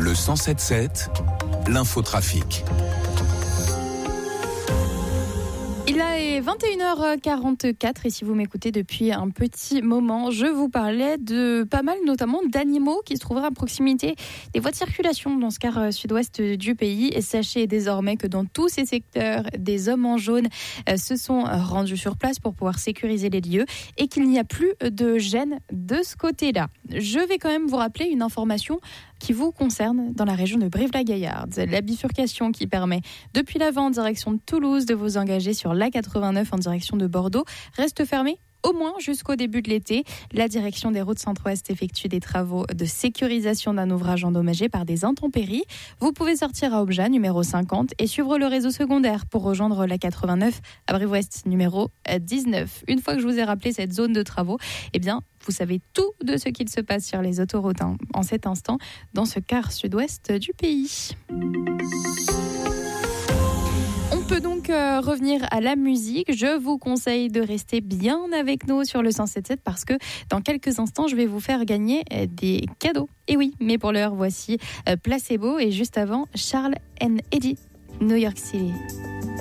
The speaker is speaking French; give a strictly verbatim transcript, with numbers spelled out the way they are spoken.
Le cent sept sept, l'infotrafic. Il est vingt et une heures quarante-quatre et si vous m'écoutez depuis un petit moment, je vous parlais de pas mal notamment d'animaux qui se trouveraient à proximité des voies de circulation dans ce quart sud-ouest du pays. Et sachez désormais que dans tous ces secteurs, des hommes en jaune se sont rendus sur place pour pouvoir sécuriser les lieux et qu'il n'y a plus de gêne de ce côté-là. Je vais quand même vous rappeler une information qui vous concerne dans la région de Brive-la-Gaillarde. La bifurcation qui permet depuis l'avant en direction de Toulouse de vous engager sur l'A quatre-vingt-neuf en direction de Bordeaux reste fermée au moins jusqu'au début de l'été. La direction des routes centre-ouest effectue des travaux de sécurisation d'un ouvrage endommagé par des intempéries. Vous pouvez sortir à Obja, numéro cinquante, et suivre le réseau secondaire pour rejoindre l'A quatre-vingt-neuf à Brive-Ouest, numéro dix-neuf. Une fois que je vous ai rappelé cette zone de travaux, eh bien, vous savez tout de ce qu'il se passe sur les autoroutes hein, en cet instant dans ce quart sud-ouest du pays. On peut donc euh, revenir à la musique. Je vous conseille de rester bien avec nous sur le cent sept sept parce que dans quelques instants, je vais vous faire gagner euh, des cadeaux. Et oui, mais pour l'heure, voici euh, Placebo et juste avant, Charles and Eddie, New York City.